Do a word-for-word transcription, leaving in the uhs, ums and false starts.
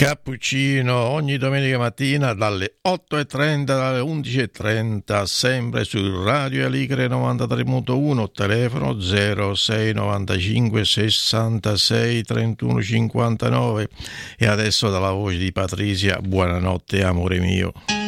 Cappuccino ogni domenica mattina dalle otto e trenta alle undici e trenta, sempre su Radio Aligre novantatré virgola uno, telefono zero sei novantacinque sessantasei trentuno cinquantanove. E adesso dalla voce di Patrizia, buonanotte amore mio.